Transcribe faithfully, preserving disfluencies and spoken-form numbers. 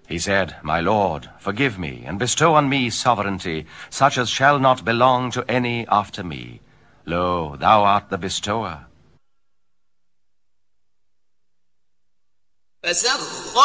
He said, My lord, forgive me, and bestow on me sovereignty, such as shall not belong to any after me. Lo, thou art the bestower.